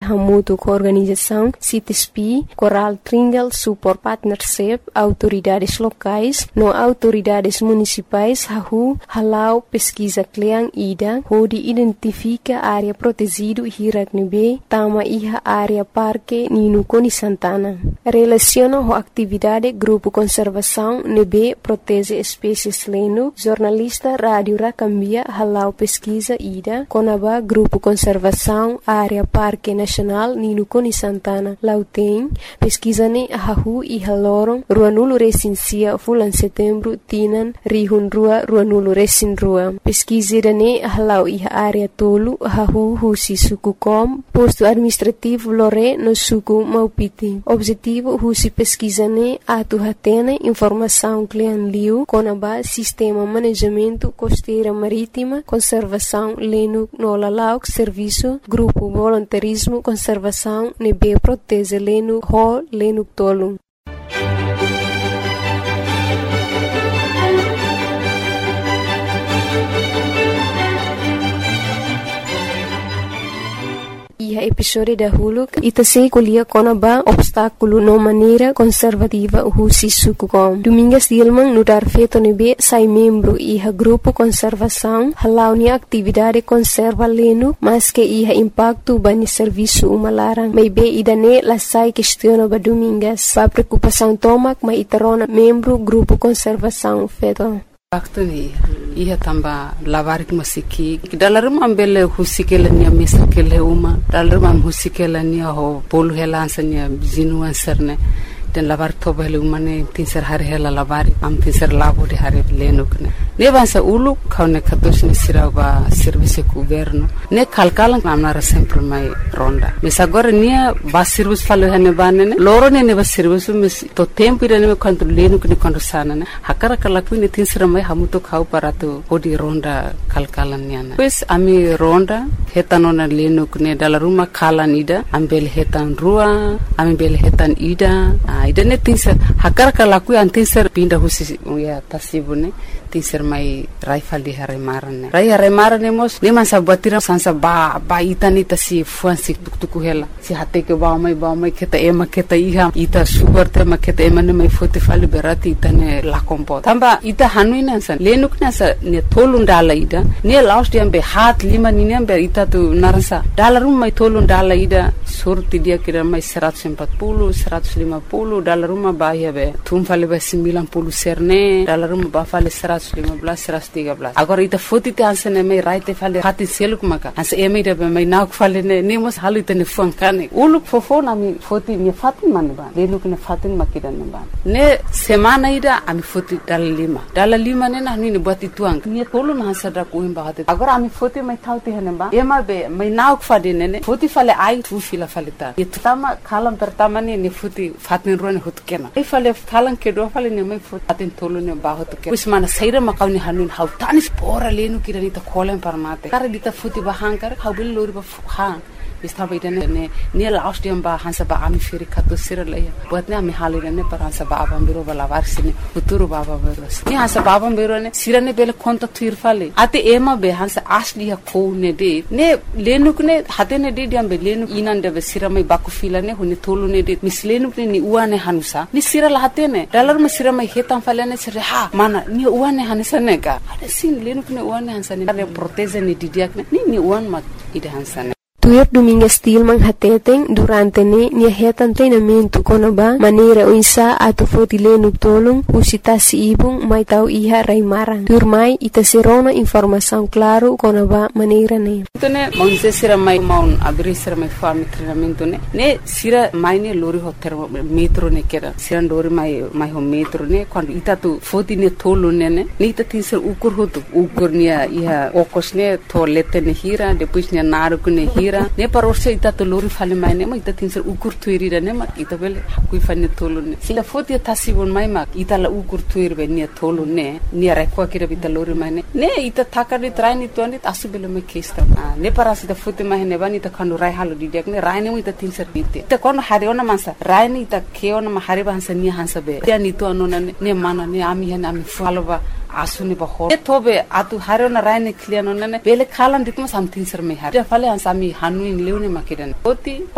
hamutu com a organização CITESP, Coral Tringle Support Partnership, autoridades locais, no autoridades municipais, halau pesquisa Clean Ida, onde identifica área protegido Hirak Nebe, tama iha área parque Nino Coni Santana. Relaciona com a atividade Grupo Conservação Nebe Protege Espécies Leno, jornalista Rádio Racambia, halau pesquisa Ida, Conaba Grupo Conservação Área Parque Nacional Nino Coni Santana, Lautém, pesquisa ne hahu e haloron, Ruanulu Recensia Fulan Setembro, Tinan, Rihun Rua, Ruanulu Recin Rua. Pesquisa ne halau iha área tolu, hahu husi suku kom, posto administrativo Lore no suku Maupiti. Objetivo husi pesquisa ne atu hatene informação Clean Liu, Conaba Sistema Manejamento Costeira Marítima, Conservação Leno no Lalauk, Serviço, Grupo Voluntarismo, Conservação Nebe Protege Leno, Ho Leno Tolu. Iha episode dahulu ita se kuliah konaba obstáculo no maneira conservativa husi suku kom. Domingas Dilmang nudar feto nebe sai membro iha grupo conservação halau ni atividade conserva leno mas que iha impacto bani serviço umalarang. May be idane lasai questiona ba domingas. Pa preocupação tomak ma itarona membro grupo conservação feto. Waktu ni ia tamba lavarik masiki dalam ambele husikela nia mesakele uma dalam husikela nia ho polu helansanya zinuan serne dan lavar tobele umane tinser hari hela lavari am tinser labo de hari lenukne ne vansa ulu kaune katos ni siraba service governo ne kalkalan amnara sempre mai ronda mes agora nia ba service falo hene banene loro ne ba service mes to tempo ire ne quanto lenukne quando sana ne hakara kala kuin tinser mai hamuto khau paratu odi ronda kalkalan niana pues ami ronda hetanona lenukne dala ruma kalan ida ambel hetan rua ambel hetan ida idane tinser hakar kala ku antinser pinda husi ya tasibune tinser mai raifal di hare marane mos ni masa batira sansa ba itani tasi fuansi tuktuku hela si hate ke ba mai keta iha ita sugar te maketa emane mai fote fali berati itane la kompo tamba ita hanuina san lenukna sa ne tolundala ida ne last yambe hat lima ni yambe ita tu narasa dalarum mai tolundala ida surti dia kira mai 140 150 dalaruma bahia be tum fale be 90 serne dalaruma ba fale 115 113 agora ita foti te ansene mai right fale hati seluk maka as eme de mai nak fale ne mos halu te ne fuankane uluk fofona mi foti mi fatin man ba lenuk ne fatin makidan ba ne semana ida ami foti dalalima ne na ni buat ituang ni tolu na sada ko imba hate agora ami foti mai thauti hene ba ema be mai nak fade ne foti fale ai tu fila fale ta itama kalam pertama ni foti fatin ruan hut kena ai fale kalan ke do fale ne mai foti fatin tolu ne ba hut ke usmana saira makawni hanun hau tanis pora lenu kirani ta kolen parmate kare dita foti ba hankar hau bil lori ba han Istaba idane ne laustiam ba hansa ba ami firi kato siralaya buatne ami halirane par hansa ba abambiro ba lavarsine futuro baba beros ni hansa ba abambiro ne sirane bele konta tuirfale ate ema be hansa asli ha ko ne de ne lenuk ne hatene de diam be lenuk inande be siramai baku filane hune tolu ne de mislenuk ne ni uane hanusa ni sirala hatene dalar ma siramai hetam falane sire ha mana ni uane hanisa ne ka ade sin lenuk ne uane hansa ne proteze ni didiak ne ni uan ma ide hansa ne Tuir Domingas Tilman hateteng durante nia hetan treinamento konaba maneira uinsa atu fotilenu tolong usitasi ibung mai tau iha raimarang. Tuir mai ita serona informação claro konaba maneira ne. Tone monse sira mai maun abri sira mai farm treinamento ne sira mai ne lori hotel metro ne kera sira lori mai ho metro ne quando ita tu fotine tolu ne ita tinser ukur hotu ukur nia iha okos ne toilette ne hira depois nia naruku ne hira ne parorse ita to lori fale mai ne ma ita tinser ukur tuiri ne ma ita bele hakui fane tolu ne sila foti tasibon mai ma ita la ukur tuiri be ne tolu ne ni rekwa kira bita lori mai ne ita takari traini to ne asubele mai kesta ne parasi ita foti mai ne bani ita kanu rai halu didiak ne rai ne ita tinser bite ita kono hariona mansa rai ne ita keona ma hariba hansa ni hansa be ya ni to anona ne mana ne ami hen ami faloba asuni ba ho tobe atu harona raine kliano ne bele khalan ditma something sir me har fale ansami hanu in leune makidan oti